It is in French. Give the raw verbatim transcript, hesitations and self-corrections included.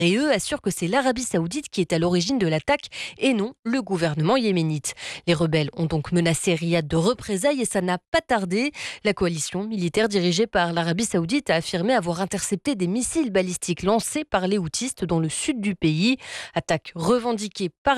Et eux assurent que c'est l'Arabie saoudite qui est à l'origine de l'attaque et non le gouvernement yéménite. Les rebelles ont donc menacé Riyad de représailles et ça n'a pas tardé. La coalition militaire dirigée par l'Arabie saoudite a affirmé avoir intercepté des missiles balistiques lancés par les houthistes dans le sud du pays. Attaque revendiquée par